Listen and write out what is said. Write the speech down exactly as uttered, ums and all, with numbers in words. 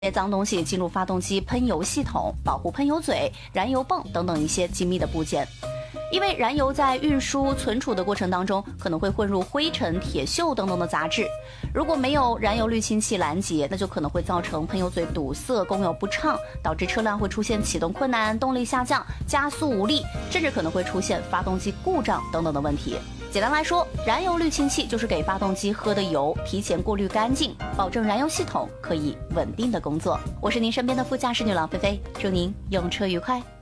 些脏东西进入发动机喷油系统、保护喷油嘴、燃油泵等等一些精密的部件。因为燃油在运输、存储的过程当中，可能会混入灰尘、铁锈等等的杂质。如果没有燃油滤清器拦截，那就可能会造成喷油嘴堵塞、供油不畅，导致车辆会出现启动困难、动力下降、加速无力，甚至可能会出现发动机故障等等的问题。简单来说，燃油滤清器就是给发动机喝的油提前过滤干净，保证燃油系统可以稳定的工作。我是您身边的副驾驶女郎菲菲，祝您用车愉快。